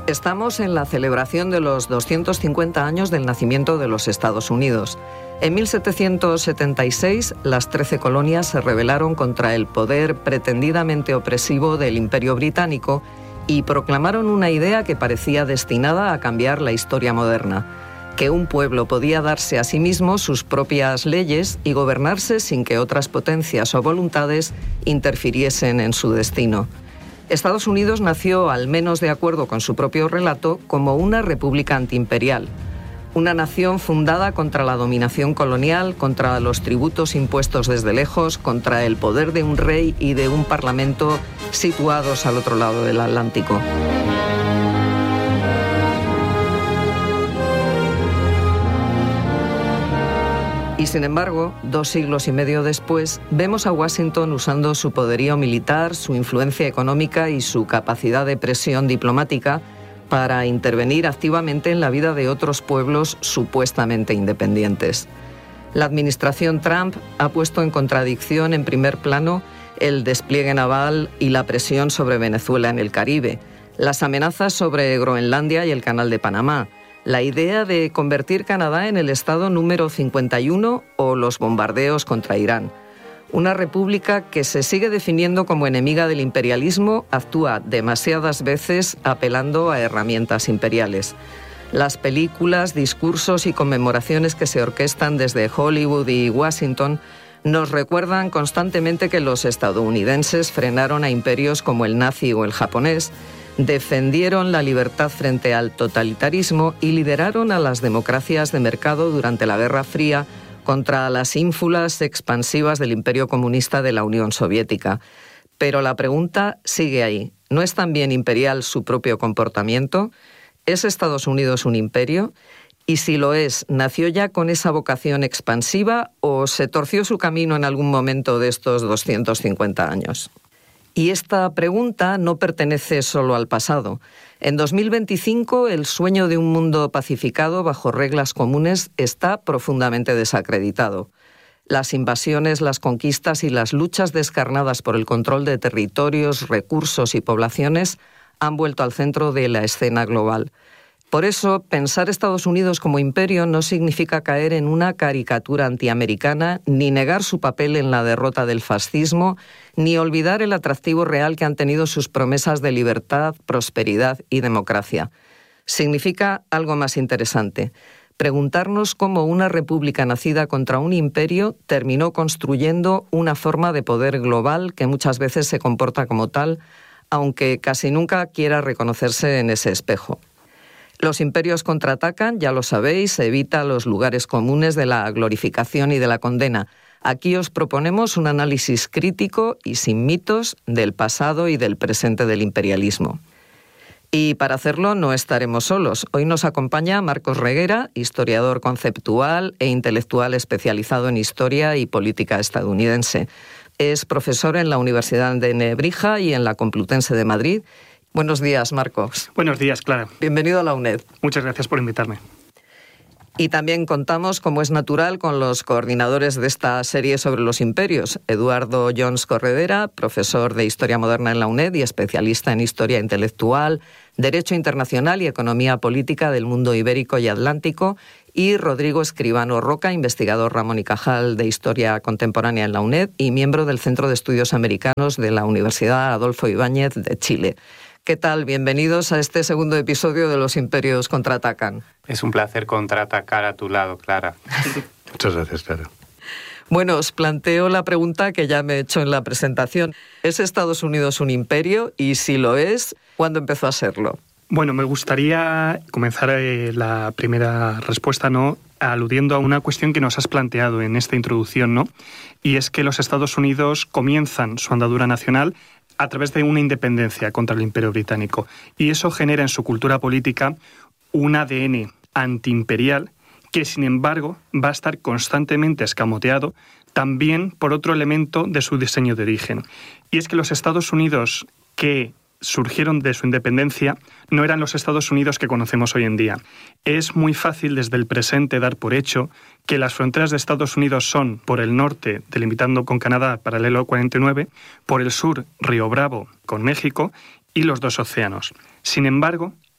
Estamos en la celebración de los 250 años del nacimiento de los Estados Unidos. En 1776, las 13 colonias se rebelaron contra el poder pretendidamente opresivo del Imperio Británico y proclamaron una idea que parecía destinada a cambiar la historia moderna: que un pueblo podía darse a sí mismo sus propias leyes y gobernarse sin que otras potencias o voluntades interfiriesen en su destino. Estados Unidos nació, al menos de acuerdo con su propio relato, como una república antiimperial, una nación fundada contra la dominación colonial, contra los tributos impuestos desde lejos, contra el poder de un rey y de un parlamento situados al otro lado del Atlántico. Y sin embargo, 2 siglos y medio después, vemos a Washington usando su poderío militar, su influencia económica y su capacidad de presión diplomática para intervenir activamente en la vida de otros pueblos supuestamente independientes. La administración Trump ha puesto en contradicción en primer plano el despliegue naval y la presión sobre Venezuela en el Caribe, las amenazas sobre Groenlandia y el Canal de Panamá, la idea de convertir Canadá en el estado número 51 o los bombardeos contra Irán. Una república que se sigue definiendo como enemiga del imperialismo actúa demasiadas veces apelando a herramientas imperiales. Las películas, discursos y conmemoraciones que se orquestan desde Hollywood y Washington nos recuerdan constantemente que los estadounidenses frenaron a imperios como el nazi o el japonés, defendieron la libertad frente al totalitarismo y lideraron a las democracias de mercado durante la Guerra Fría contra las ínfulas expansivas del imperio comunista de la Unión Soviética. Pero la pregunta sigue ahí. ¿No es también imperial su propio comportamiento? ¿Es Estados Unidos un imperio? Y si lo es, ¿nació ya con esa vocación expansiva o se torció su camino en algún momento de estos 250 años? Y esta pregunta no pertenece solo al pasado. En 2025, el sueño de un mundo pacificado bajo reglas comunes está profundamente desacreditado. Las invasiones, las conquistas y las luchas descarnadas por el control de territorios, recursos y poblaciones han vuelto al centro de la escena global. Por eso, pensar Estados Unidos como imperio no significa caer en una caricatura antiamericana, ni negar su papel en la derrota del fascismo, ni olvidar el atractivo real que han tenido sus promesas de libertad, prosperidad y democracia. Significa algo más interesante: preguntarnos cómo una república nacida contra un imperio terminó construyendo una forma de poder global que muchas veces se comporta como tal, aunque casi nunca quiera reconocerse en ese espejo. Los imperios contraatacan, ya lo sabéis, evita los lugares comunes de la glorificación y de la condena. Aquí os proponemos un análisis crítico y sin mitos del pasado y del presente del imperialismo. Y para hacerlo no estaremos solos. Hoy nos acompaña Marcos Reguera, historiador conceptual e intelectual especializado en historia y política estadounidense. Es profesor en la Universidad de Nebrija y en la Complutense de Madrid. Buenos días, Marcos. Buenos días, Clara. Bienvenido a la UNED. Muchas gracias por invitarme. Y también contamos, como es natural, con los coordinadores de esta serie sobre los imperios. Eduardo Jones Corredera, profesor de Historia Moderna en la UNED y especialista en Historia Intelectual, Derecho Internacional y Economía Política del Mundo Ibérico y Atlántico. Y Rodrigo Escribano Roca, investigador Ramón y Cajal de Historia Contemporánea en la UNED y miembro del Centro de Estudios Americanos de la Universidad Adolfo Ibáñez de Chile. ¿Qué tal? Bienvenidos a este segundo episodio de Los Imperios Contraatacan. Es un placer contraatacar a tu lado, Clara. Muchas gracias, Clara. Bueno, os planteo la pregunta que ya me he hecho en la presentación. ¿Es Estados Unidos un imperio? Y si lo es, ¿cuándo empezó a serlo? Bueno, me gustaría comenzar la primera respuesta, ¿no?, aludiendo a una cuestión que nos has planteado en esta introducción, ¿no? Y es que los Estados Unidos comienzan su andadura nacional a través de una independencia contra el Imperio Británico. Y eso genera en su cultura política un ADN antiimperial que, sin embargo, va a estar constantemente escamoteado también por otro elemento de su diseño de origen. Y es que los Estados Unidos que surgieron de su independencia no eran los Estados Unidos que conocemos hoy en día. Es muy fácil desde el presente dar por hecho que las fronteras de Estados Unidos son por el norte, delimitando con Canadá, paralelo 49, por el sur, Río Bravo con México y los dos océanos. Sin embargo,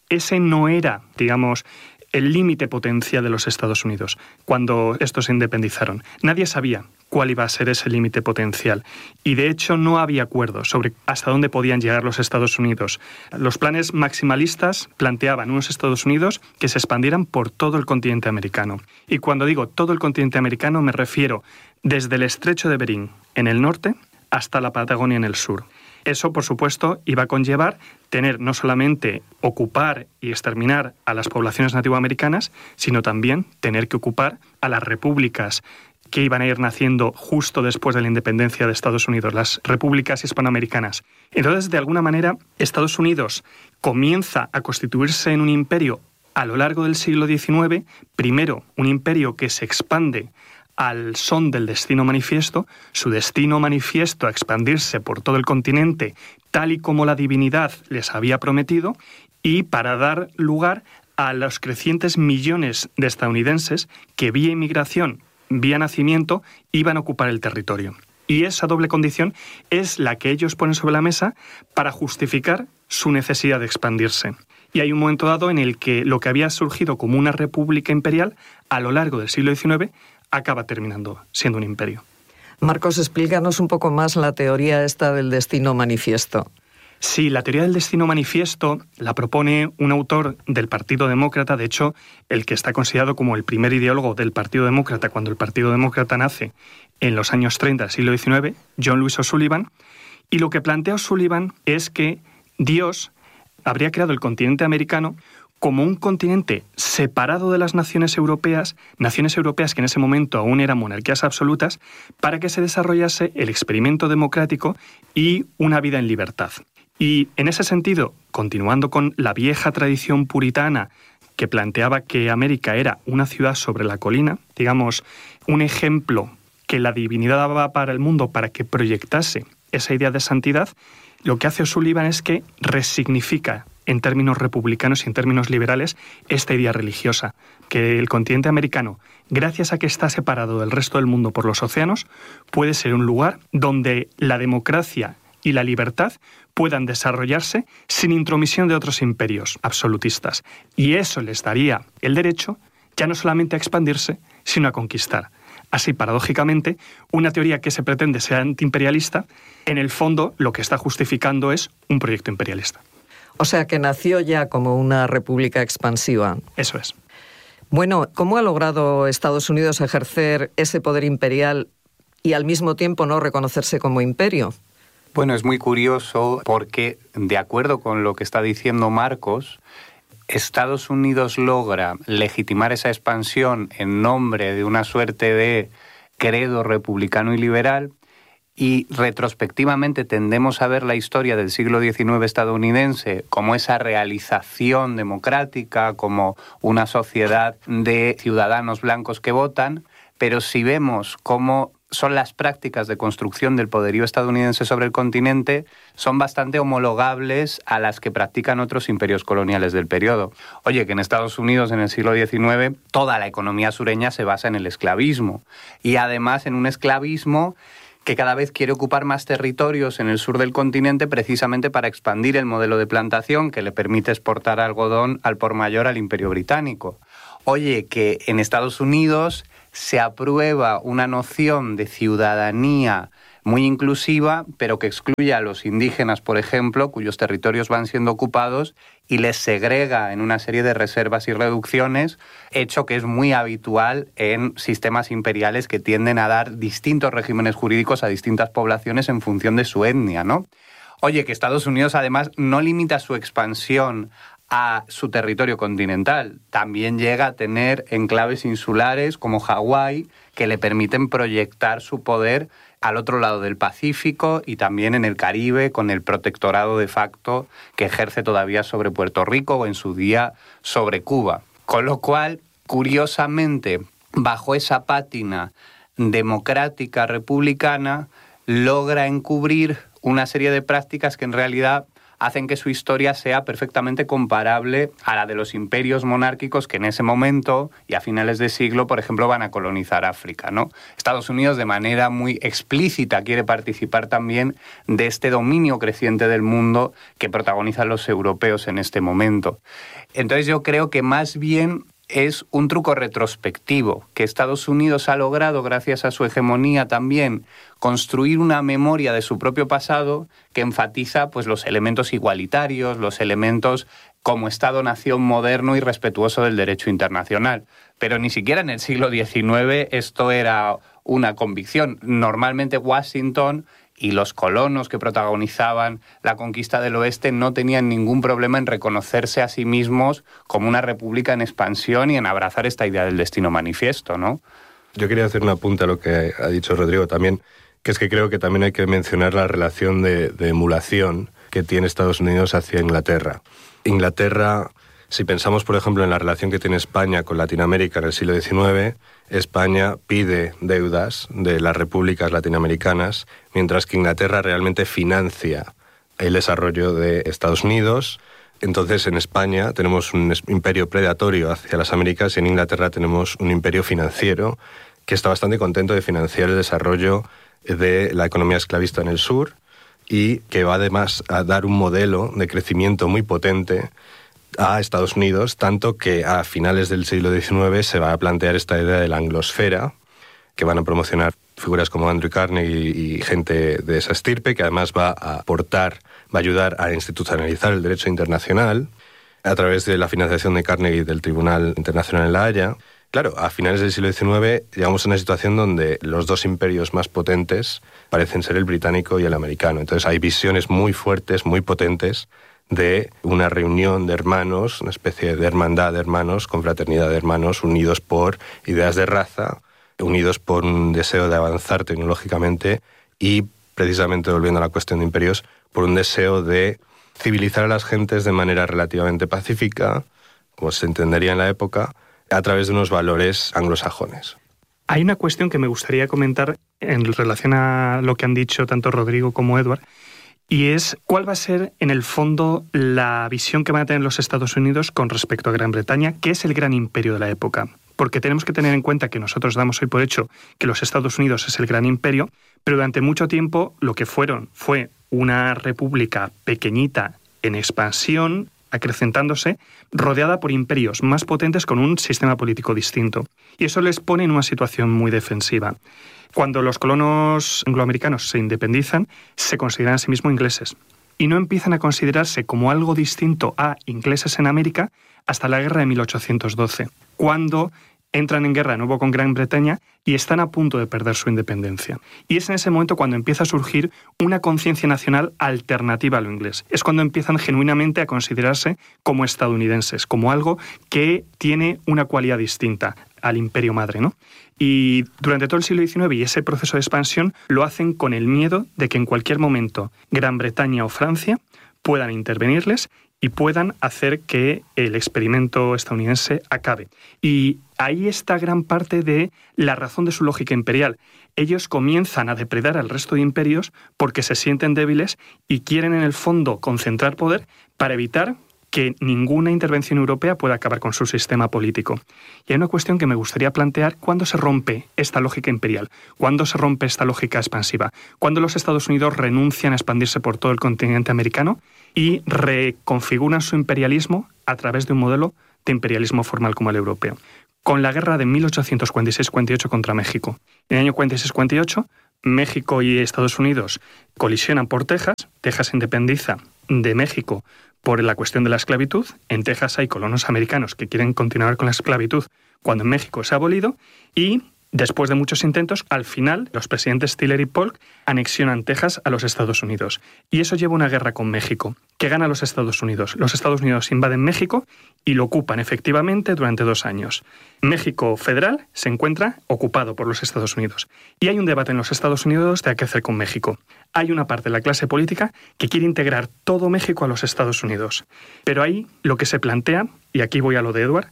ese no era, digamos, el límite potencial de los Estados Unidos cuando estos se independizaron. Nadie sabía cuál iba a ser ese límite potencial y de hecho no había acuerdo sobre hasta dónde podían llegar los Estados Unidos. Los planes maximalistas planteaban unos Estados Unidos que se expandieran por todo el continente americano. Y cuando digo todo el continente americano me refiero desde el Estrecho de Bering en el norte hasta la Patagonia en el sur. Eso, por supuesto, iba a conllevar tener no solamente ocupar y exterminar a las poblaciones nativoamericanas, sino también tener que ocupar a las repúblicas que iban a ir naciendo justo después de la independencia de Estados Unidos, las repúblicas hispanoamericanas. Entonces, de alguna manera, Estados Unidos comienza a constituirse en un imperio a lo largo del siglo XIX, primero un imperio que se expande al son del destino manifiesto, su destino manifiesto a expandirse por todo el continente, tal y como la divinidad les había prometido, y para dar lugar a los crecientes millones de estadounidenses que vía inmigración, vía nacimiento, iban a ocupar el territorio. Y esa doble condición es la que ellos ponen sobre la mesa para justificar su necesidad de expandirse. Y hay un momento dado en el que lo que había surgido como una república imperial, a lo largo del siglo XIX, acaba terminando siendo un imperio. Marcos, explícanos un poco más la teoría esta del destino manifiesto. Sí, la teoría del destino manifiesto la propone un autor del Partido Demócrata, de hecho, el que está considerado como el primer ideólogo del Partido Demócrata cuando el Partido Demócrata nace en los años 30 del siglo XIX, John Lewis O'Sullivan, y lo que plantea O'Sullivan es que Dios habría creado el continente americano como un continente separado de las naciones europeas que en ese momento aún eran monarquías absolutas, para que se desarrollase el experimento democrático y una vida en libertad. Y en ese sentido, continuando con la vieja tradición puritana que planteaba que América era una ciudad sobre la colina, digamos, un ejemplo que la divinidad daba para el mundo para que proyectase esa idea de santidad, lo que hace O'Sullivan es que resignifica en términos republicanos y en términos liberales esta idea religiosa, que el continente americano, gracias a que está separado del resto del mundo por los océanos, puede ser un lugar donde la democracia y la libertad puedan desarrollarse sin intromisión de otros imperios absolutistas. Y eso les daría el derecho ya no solamente a expandirse, sino a conquistar. Así, paradójicamente, una teoría que se pretende ser antiimperialista, en el fondo lo que está justificando es un proyecto imperialista. O sea, que nació ya como una república expansiva. Eso es. Bueno, ¿cómo ha logrado Estados Unidos ejercer ese poder imperial y al mismo tiempo no reconocerse como imperio? Bueno, es muy curioso porque, de acuerdo con lo que está diciendo Marcos, Estados Unidos logra legitimar esa expansión en nombre de una suerte de credo republicano y liberal, y retrospectivamente tendemos a ver la historia del siglo XIX estadounidense como esa realización democrática, como una sociedad de ciudadanos blancos que votan, pero si vemos cómo son las prácticas de construcción del poderío estadounidense sobre el continente, son bastante homologables a las que practican otros imperios coloniales del periodo. Oye, que en Estados Unidos en el siglo XIX toda la economía sureña se basa en el esclavismo, y además en un esclavismo que cada vez quiere ocupar más territorios en el sur del continente precisamente para expandir el modelo de plantación que le permite exportar algodón al por mayor al Imperio Británico. Oye, que en Estados Unidos se aprueba una noción de ciudadanía muy inclusiva, pero que excluye a los indígenas, por ejemplo, cuyos territorios van siendo ocupados, y les segrega en una serie de reservas y reducciones, hecho que es muy habitual en sistemas imperiales que tienden a dar distintos regímenes jurídicos a distintas poblaciones en función de su etnia, ¿no? Oye, que Estados Unidos además no limita su expansión a su territorio continental. También llega a tener enclaves insulares como Hawái que le permiten proyectar su poder al otro lado del Pacífico y también en el Caribe con el protectorado de facto que ejerce todavía sobre Puerto Rico o en su día sobre Cuba. Con lo cual, curiosamente, bajo esa pátina democrática republicana, logra encubrir una serie de prácticas que en realidad hacen que su historia sea perfectamente comparable a la de los imperios monárquicos que en ese momento y a finales de siglo, por ejemplo, van a colonizar África, ¿no? Estados Unidos de manera muy explícita quiere participar también de este dominio creciente del mundo que protagonizan los europeos en este momento. Entonces yo creo que más bien es un truco retrospectivo, que Estados Unidos ha logrado, gracias a su hegemonía también, construir una memoria de su propio pasado que enfatiza pues, los elementos igualitarios, los elementos como Estado-nación moderno y respetuoso del derecho internacional. Pero ni siquiera en el siglo XIX esto era una convicción. Normalmente Washington y los colonos que protagonizaban la conquista del oeste no tenían ningún problema en reconocerse a sí mismos como una república en expansión y en abrazar esta idea del destino manifiesto, ¿no? Yo quería hacer un apunte a lo que ha dicho Rodrigo también, que es que creo que también hay que mencionar la relación de emulación que tiene Estados Unidos hacia Inglaterra. Inglaterra, si pensamos, por ejemplo, en la relación que tiene España con Latinoamérica en el siglo XIX, España pide deudas de las repúblicas latinoamericanas, mientras que Inglaterra realmente financia el desarrollo de Estados Unidos. Entonces, en España tenemos un imperio predatorio hacia las Américas y en Inglaterra tenemos un imperio financiero que está bastante contento de financiar el desarrollo de la economía esclavista en el sur y que va además a dar un modelo de crecimiento muy potente a Estados Unidos, tanto que a finales del siglo XIX se va a plantear esta idea de la anglosfera, que van a promocionar figuras como Andrew Carnegie y gente de esa estirpe, que además va a ayudar a institucionalizar el derecho internacional a través de la financiación de Carnegie del Tribunal Internacional en La Haya. Claro, a finales del siglo XIX llegamos a una situación donde los dos imperios más potentes parecen ser el británico y el americano. Entonces hay visiones muy fuertes, muy potentes, de una reunión de hermanos, una especie de hermandad de hermanos, confraternidad de hermanos, unidos por ideas de raza, unidos por un deseo de avanzar tecnológicamente y, precisamente volviendo a la cuestión de imperios, por un deseo de civilizar a las gentes de manera relativamente pacífica, como se entendería en la época, a través de unos valores anglosajones. Hay una cuestión que me gustaría comentar en relación a lo que han dicho tanto Rodrigo como Edward, y es cuál va a ser, en el fondo, la visión que van a tener los Estados Unidos con respecto a Gran Bretaña, que es el gran imperio de la época. Porque tenemos que tener en cuenta que nosotros damos hoy por hecho que los Estados Unidos es el gran imperio, pero durante mucho tiempo lo que fue una república pequeñita en expansión, acrecentándose, rodeada por imperios más potentes con un sistema político distinto. Y eso les pone en una situación muy defensiva. Cuando los colonos angloamericanos se independizan, se consideran a sí mismos ingleses y no empiezan a considerarse como algo distinto a ingleses en América hasta la guerra de 1812, cuando entran en guerra de nuevo con Gran Bretaña y están a punto de perder su independencia. Y es en ese momento cuando empieza a surgir una conciencia nacional alternativa a lo inglés. Es cuando empiezan genuinamente a considerarse como estadounidenses, como algo que tiene una cualidad distinta al imperio madre, ¿no? Y durante todo el siglo XIX y ese proceso de expansión lo hacen con el miedo de que en cualquier momento Gran Bretaña o Francia puedan intervenirles y puedan hacer que el experimento estadounidense acabe. Y ahí está gran parte de la razón de su lógica imperial. Ellos comienzan a depredar al resto de imperios porque se sienten débiles y quieren en el fondo concentrar poder para evitar que ninguna intervención europea pueda acabar con su sistema político. Y hay una cuestión que me gustaría plantear: ¿cuándo se rompe esta lógica imperial? ¿Cuándo se rompe esta lógica expansiva? ¿Cuándo los Estados Unidos renuncian a expandirse por todo el continente americano y reconfiguran su imperialismo a través de un modelo de imperialismo formal como el europeo? Con la guerra de 1846-48 contra México. En el año 46-48, México y Estados Unidos colisionan por Texas. Texas se independiza de México por la cuestión de la esclavitud. En Texas hay colonos americanos que quieren continuar con la esclavitud cuando en México se ha abolido, y después de muchos intentos, al final, los presidentes Tiller y Polk anexionan Texas a los Estados Unidos. Y eso lleva a una guerra con México, que gana los Estados Unidos. Los Estados Unidos invaden México y lo ocupan efectivamente durante 2 años. México federal se encuentra ocupado por los Estados Unidos. Y hay un debate en los Estados Unidos de qué hacer con México. Hay una parte de la clase política que quiere integrar todo México a los Estados Unidos. Pero ahí lo que se plantea, y aquí voy a lo de Edward,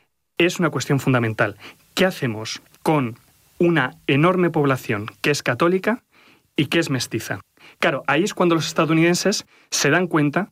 es una cuestión fundamental. ¿Qué hacemos con una enorme población que es católica y que es mestiza? Claro, ahí es cuando los estadounidenses se dan cuenta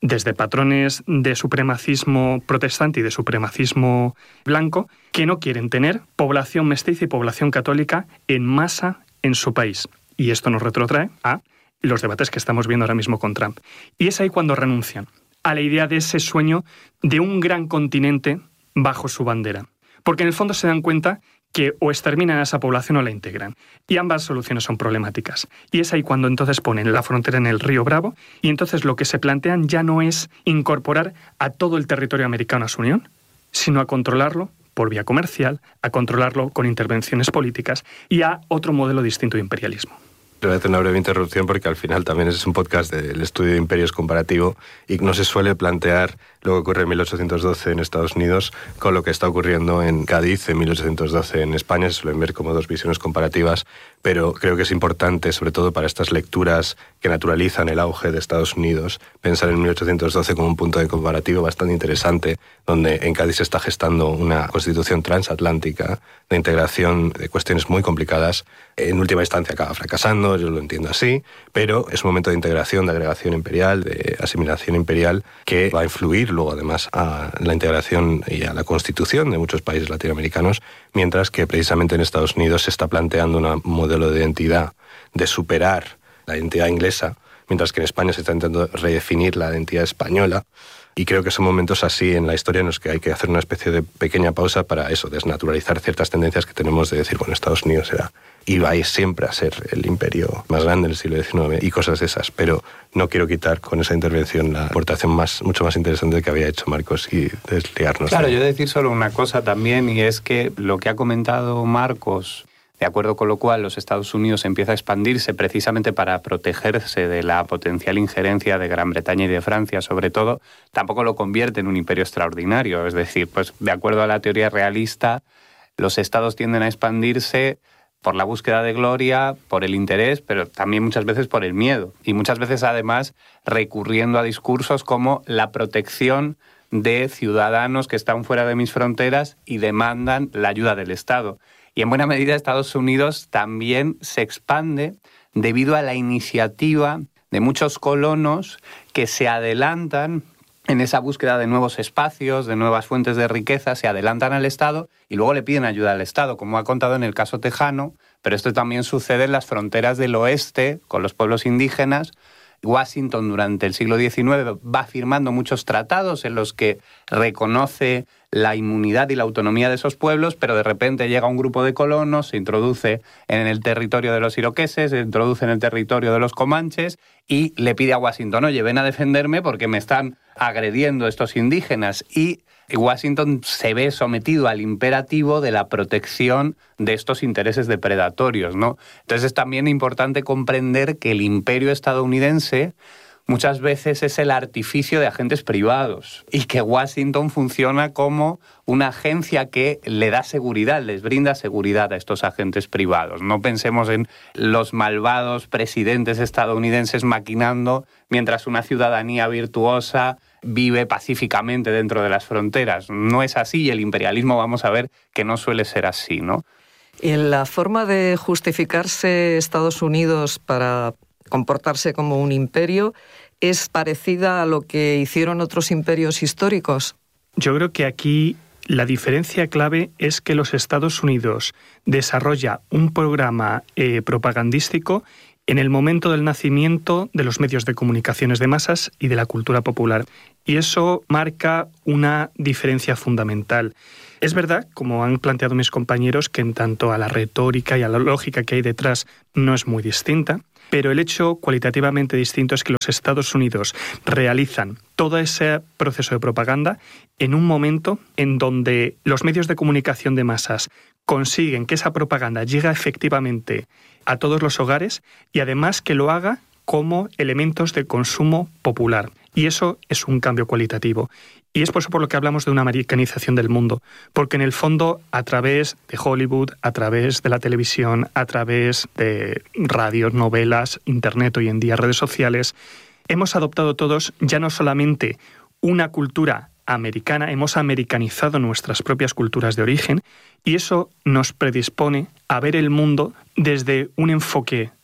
desde patrones de supremacismo protestante y de supremacismo blanco, que no quieren tener población mestiza y población católica en masa en su país. Y esto nos retrotrae a los debates que estamos viendo ahora mismo con Trump. Y es ahí cuando renuncian a la idea de ese sueño de un gran continente bajo su bandera. Porque en el fondo se dan cuenta que o exterminan a esa población o la integran. Y ambas soluciones son problemáticas. Y es ahí cuando entonces ponen la frontera en el río Bravo, y entonces lo que se plantean ya no es incorporar a todo el territorio americano a su unión, sino a controlarlo por vía comercial, a controlarlo con intervenciones políticas y a otro modelo distinto de imperialismo. Le voy a hacer una breve interrupción porque al final también es un podcast del estudio de imperios comparativo y no se suele plantear lo que ocurre en 1812 en Estados Unidos con lo que está ocurriendo en Cádiz en 1812 en España. Se suelen ver como dos visiones comparativas, pero creo que es importante, sobre todo para estas lecturas que naturalizan el auge de Estados Unidos, pensar en 1812 como un punto de comparativo bastante interesante, donde en Cádiz se está gestando una constitución transatlántica de integración de cuestiones muy complicadas. En última instancia acaba fracasando, yo lo entiendo así, pero es un momento de integración, de agregación imperial, de asimilación imperial, que va a influir luego además a la integración y a la constitución de muchos países latinoamericanos, mientras que precisamente en Estados Unidos se está planteando un modelo de identidad, de superar la identidad inglesa, mientras que en España se está intentando redefinir la identidad española. Y creo que son momentos así en la historia en los que hay que hacer una especie de pequeña pausa para eso, desnaturalizar ciertas tendencias que tenemos de decir, bueno, Estados Unidos iba a ir siempre a ser el imperio más grande del siglo XIX y cosas de esas, pero no quiero quitar con esa intervención la aportación mucho más interesante que había hecho Marcos y desliarnos. Claro, yo decir solo una cosa también, y es que lo que ha comentado Marcos, de acuerdo con lo cual los Estados Unidos empieza a expandirse precisamente para protegerse de la potencial injerencia de Gran Bretaña y de Francia, sobre todo, tampoco lo convierte en un imperio extraordinario. Es decir, pues de acuerdo a la teoría realista, los estados tienden a expandirse por la búsqueda de gloria, por el interés, pero también muchas veces por el miedo. Y muchas veces, además, recurriendo a discursos como la protección de ciudadanos que están fuera de mis fronteras y demandan la ayuda del Estado. Y en buena medida Estados Unidos también se expande debido a la iniciativa de muchos colonos que se adelantan en esa búsqueda de nuevos espacios, de nuevas fuentes de riqueza, se adelantan al Estado y luego le piden ayuda al Estado, como ha contado en el caso tejano, pero esto también sucede en las fronteras del oeste con los pueblos indígenas. Washington durante el siglo XIX va firmando muchos tratados en los que reconoce la inmunidad y la autonomía de esos pueblos, pero de repente llega un grupo de colonos, se introduce en el territorio de los iroqueses, se introduce en el territorio de los comanches y le pide a Washington, oye, ven a defenderme porque me están agrediendo estos indígenas. Y Washington se ve sometido al imperativo de la protección de estos intereses depredatorios, ¿no? Entonces es también importante comprender que el imperio estadounidense muchas veces es el artificio de agentes privados y que Washington funciona como una agencia que le da seguridad, les brinda seguridad a estos agentes privados. No pensemos en los malvados presidentes estadounidenses maquinando mientras una ciudadanía virtuosa vive pacíficamente dentro de las fronteras. No es así y el imperialismo vamos a ver que no suele ser así, ¿no? Y la forma de justificarse Estados Unidos para comportarse como un imperio es parecida a lo que hicieron otros imperios históricos. Yo creo que aquí la diferencia clave es que los Estados Unidos desarrolla un programa propagandístico en el momento del nacimiento de los medios de comunicaciones de masas y de la cultura popular. Y eso marca una diferencia fundamental. Es verdad, como han planteado mis compañeros, que en tanto a la retórica y a la lógica que hay detrás no es muy distinta, pero el hecho cualitativamente distinto es que los Estados Unidos realizan todo ese proceso de propaganda en un momento en donde los medios de comunicación de masas consiguen que esa propaganda llegue efectivamente a todos los hogares y además que lo haga como elementos de consumo popular. Y eso es un cambio cualitativo. Y es por eso por lo que hablamos de una americanización del mundo, porque en el fondo, a través de Hollywood, a través de la televisión, a través de radios, novelas, internet, hoy en día redes sociales, hemos adoptado todos ya no solamente una cultura americana, hemos americanizado nuestras propias culturas de origen y eso nos predispone a ver el mundo desde un enfoque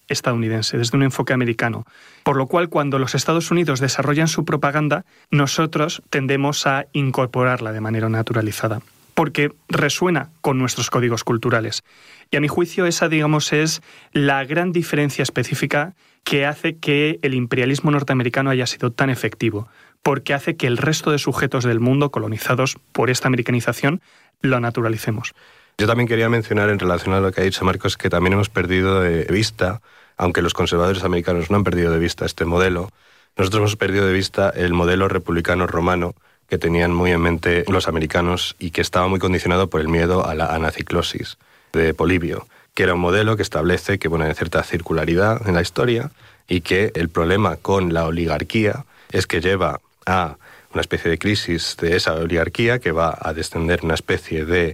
estadounidense, desde un enfoque americano. Por lo cual, cuando los Estados Unidos desarrollan su propaganda, nosotros tendemos a incorporarla de manera naturalizada, porque resuena con nuestros códigos culturales. Y a mi juicio esa, digamos, es la gran diferencia específica que hace que el imperialismo norteamericano haya sido tan efectivo, porque hace que el resto de sujetos del mundo colonizados por esta americanización lo naturalicemos. Yo también quería mencionar, en relación a lo que ha dicho Marcos, que también hemos perdido de vista, aunque los conservadores americanos no han perdido de vista este modelo, nosotros hemos perdido de vista el modelo republicano romano que tenían muy en mente los americanos y que estaba muy condicionado por el miedo a la anaciclosis de Polibio, que era un modelo que establece que hay cierta circularidad en la historia y que el problema con la oligarquía es que lleva a una especie de crisis de esa oligarquía que va a descender una especie de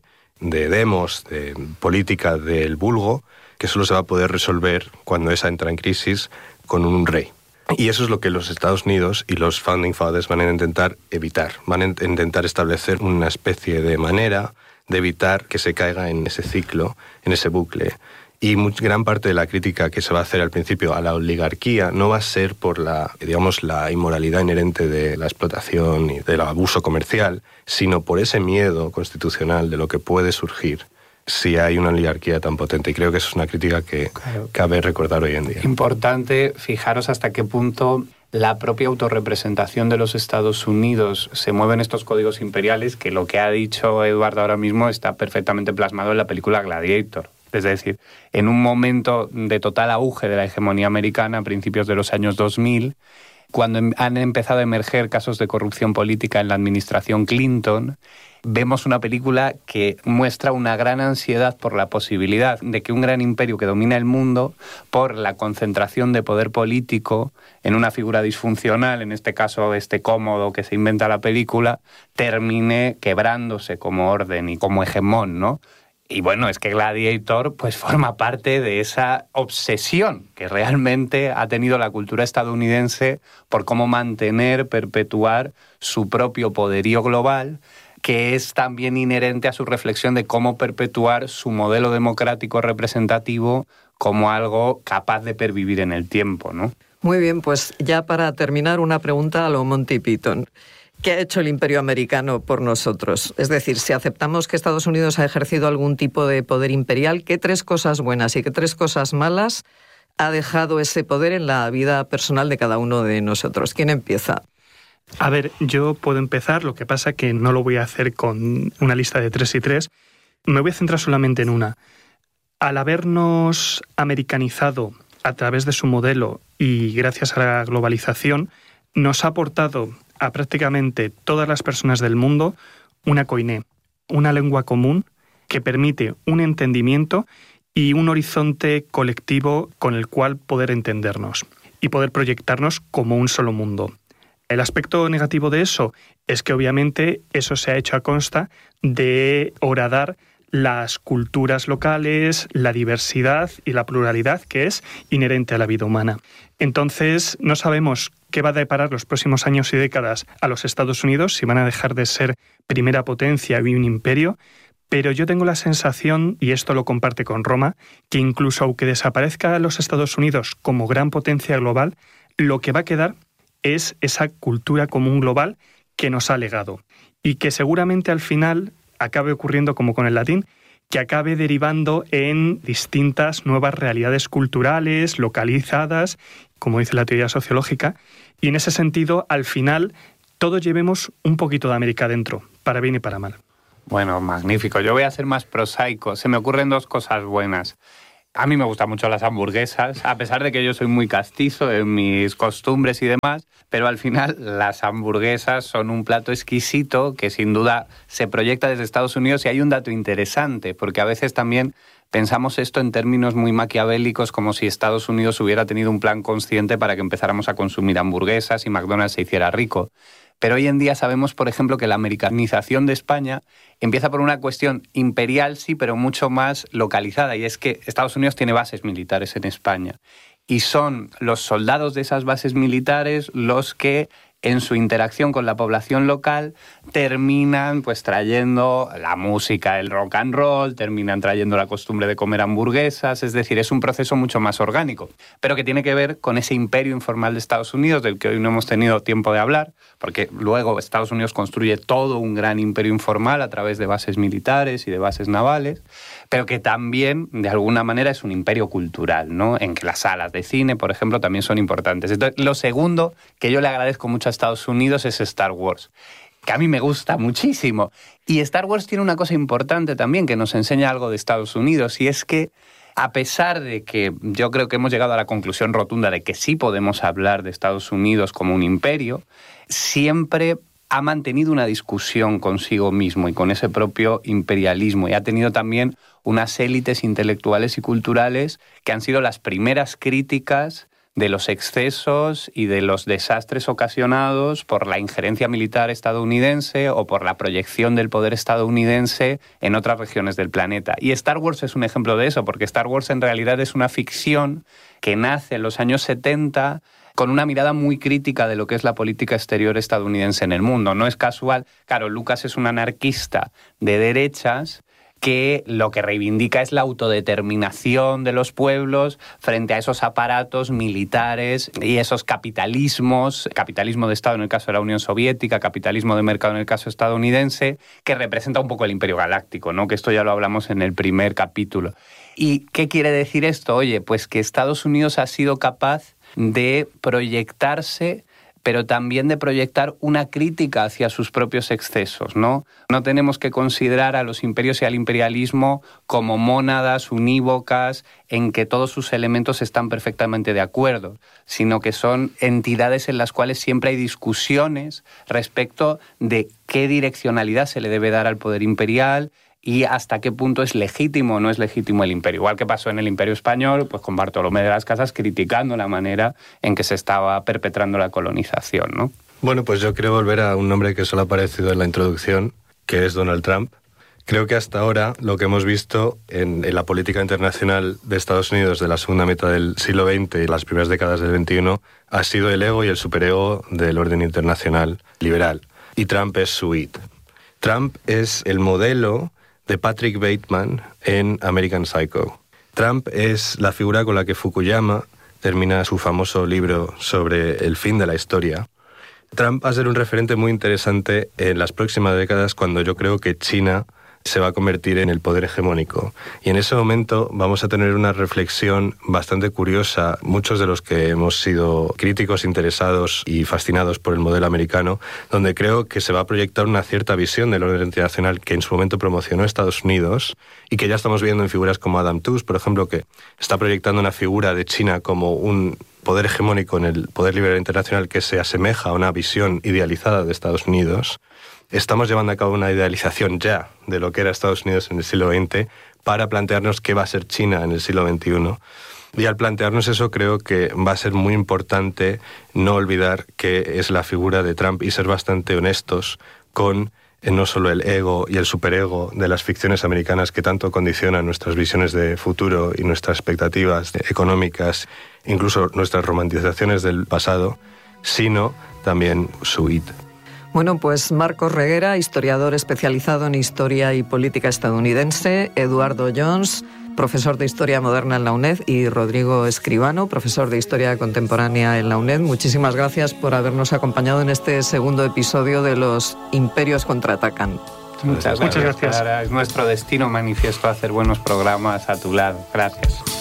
demos, de política del vulgo, que solo se va a poder resolver cuando esa entra en crisis con un rey. Y eso es lo que los Estados Unidos y los Founding Fathers van a intentar evitar. Van a intentar establecer una especie de manera de evitar que se caiga en ese ciclo, en ese bucle. Y gran parte de la crítica que se va a hacer al principio a la oligarquía no va a ser por la inmoralidad inherente de la explotación y del abuso comercial, sino por ese miedo constitucional de lo que puede surgir si hay una oligarquía tan potente. Y creo que eso es una crítica que cabe recordar hoy en día. Importante fijaros hasta qué punto la propia autorrepresentación de los Estados Unidos se mueve en estos códigos imperiales, que lo que ha dicho Eduardo ahora mismo está perfectamente plasmado en la película Gladiator. Es decir, en un momento de total auge de la hegemonía americana a principios de los años 2000, cuando han empezado a emerger casos de corrupción política en la administración Clinton, vemos una película que muestra una gran ansiedad por la posibilidad de que un gran imperio que domina el mundo, por la concentración de poder político en una figura disfuncional, en este caso este cómodo que se inventa la película, termine quebrándose como orden y como hegemón, ¿no? Y bueno, es que Gladiator pues forma parte de esa obsesión que realmente ha tenido la cultura estadounidense por cómo mantener, perpetuar su propio poderío global, que es también inherente a su reflexión de cómo perpetuar su modelo democrático representativo como algo capaz de pervivir en el tiempo, ¿no? Muy bien, pues ya para terminar una pregunta a lo Monty Python. ¿Qué ha hecho el imperio americano por nosotros? Es decir, si aceptamos que Estados Unidos ha ejercido algún tipo de poder imperial, ¿qué 3 cosas buenas y qué 3 cosas malas ha dejado ese poder en la vida personal de cada uno de nosotros? ¿Quién empieza? A ver, yo puedo empezar, lo que pasa que no lo voy a hacer con una lista de 3 y 3. Me voy a centrar solamente en una. Al habernos americanizado a través de su modelo y gracias a la globalización, nos ha aportado a prácticamente todas las personas del mundo una koiné, una lengua común que permite un entendimiento y un horizonte colectivo con el cual poder entendernos y poder proyectarnos como un solo mundo. El aspecto negativo de eso es que obviamente eso se ha hecho a costa de horadar las culturas locales, la diversidad y la pluralidad que es inherente a la vida humana. Entonces, no sabemos qué va a deparar los próximos años y décadas a los Estados Unidos, si van a dejar de ser primera potencia y un imperio, pero yo tengo la sensación, y esto lo comparte con Roma, que incluso aunque desaparezca los Estados Unidos como gran potencia global, lo que va a quedar es esa cultura común global que nos ha legado y que seguramente al final acabe ocurriendo como con el latín, que acabe derivando en distintas nuevas realidades culturales, localizadas, como dice la teoría sociológica, y en ese sentido, al final, todos llevemos un poquito de América dentro, para bien y para mal. Bueno, magnífico. Yo voy a ser más prosaico. Se me ocurren 2 cosas buenas. A mí me gustan mucho las hamburguesas, a pesar de que yo soy muy castizo en mis costumbres y demás, pero al final las hamburguesas son un plato exquisito que sin duda se proyecta desde Estados Unidos. Y hay un dato interesante, porque a veces también pensamos esto en términos muy maquiavélicos, como si Estados Unidos hubiera tenido un plan consciente para que empezáramos a consumir hamburguesas y McDonald's se hiciera rico. Pero hoy en día sabemos, por ejemplo, que la americanización de España empieza por una cuestión imperial, sí, pero mucho más localizada, y es que Estados Unidos tiene bases militares en España. Y son los soldados de esas bases militares los que en su interacción con la población local terminan pues trayendo la música, el rock and roll, terminan trayendo la costumbre de comer hamburguesas, es decir, es un proceso mucho más orgánico, pero que tiene que ver con ese imperio informal de Estados Unidos, del que hoy no hemos tenido tiempo de hablar, porque luego Estados Unidos construye todo un gran imperio informal a través de bases militares y de bases navales, pero que también, de alguna manera, es un imperio cultural, ¿no? En que las salas de cine, por ejemplo, también son importantes. Entonces, lo segundo que yo le agradezco mucho a Estados Unidos es Star Wars, que a mí me gusta muchísimo. Y Star Wars tiene una cosa importante también que nos enseña algo de Estados Unidos, y es que a pesar de que yo creo que hemos llegado a la conclusión rotunda de que sí podemos hablar de Estados Unidos como un imperio, siempre ha mantenido una discusión consigo mismo y con ese propio imperialismo, y ha tenido también unas élites intelectuales y culturales que han sido las primeras críticas de los excesos y de los desastres ocasionados por la injerencia militar estadounidense o por la proyección del poder estadounidense en otras regiones del planeta. Y Star Wars es un ejemplo de eso, porque Star Wars en realidad es una ficción que nace en los años 70 con una mirada muy crítica de lo que es la política exterior estadounidense en el mundo. No es casual. Claro, Lucas es un anarquista de derechas que lo que reivindica es la autodeterminación de los pueblos frente a esos aparatos militares y esos capitalismos, capitalismo de Estado en el caso de la Unión Soviética, capitalismo de mercado en el caso estadounidense, que representa un poco el imperio galáctico, ¿no? Que esto ya lo hablamos en el primer capítulo. ¿Y qué quiere decir esto? Oye, pues que Estados Unidos ha sido capaz de proyectarse, pero también de proyectar una crítica hacia sus propios excesos, ¿no? No tenemos que considerar a los imperios y al imperialismo como mónadas unívocas en que todos sus elementos están perfectamente de acuerdo, sino que son entidades en las cuales siempre hay discusiones respecto de qué direccionalidad se le debe dar al poder imperial y hasta qué punto es legítimo o no es legítimo el imperio. Igual que pasó en el Imperio Español, pues con Bartolomé de las Casas criticando la manera en que se estaba perpetrando la colonización, ¿no? Bueno, pues yo quiero volver a un nombre que solo ha aparecido en la introducción, que es Donald Trump. Creo que hasta ahora lo que hemos visto en la política internacional de Estados Unidos de la segunda mitad del siglo XX y las primeras décadas del XXI ha sido el ego y el superego del orden internacional liberal. Y Trump es su it. Trump es el modelo de Patrick Bateman en American Psycho. Trump es la figura con la que Fukuyama termina su famoso libro sobre el fin de la historia. Trump va a ser un referente muy interesante en las próximas décadas cuando yo creo que China se va a convertir en el poder hegemónico. Y en ese momento vamos a tener una reflexión bastante curiosa. Muchos de los que hemos sido críticos, interesados y fascinados por el modelo americano, donde creo que se va a proyectar una cierta visión del orden internacional que en su momento promocionó Estados Unidos y que ya estamos viendo en figuras como Adam Tooze, por ejemplo, que está proyectando una figura de China como un poder hegemónico en el poder liberal internacional que se asemeja a una visión idealizada de Estados Unidos. Estamos llevando a cabo una idealización ya de lo que era Estados Unidos en el siglo XX para plantearnos qué va a ser China en el siglo XXI. Y al plantearnos eso creo que va a ser muy importante no olvidar que es la figura de Trump y ser bastante honestos con no solo el ego y el superego de las ficciones americanas que tanto condicionan nuestras visiones de futuro y nuestras expectativas económicas, incluso nuestras romantizaciones del pasado, sino también su it. Bueno, pues Marcos Reguera, historiador especializado en historia y política estadounidense, Eduardo Jones, profesor de Historia Moderna en la UNED, y Rodrigo Escribano, profesor de Historia Contemporánea en la UNED. Muchísimas gracias por habernos acompañado en este segundo episodio de Los Imperios Contraatacan. Muchas gracias. Es nuestro destino manifiesto hacer buenos programas a tu lado. Gracias.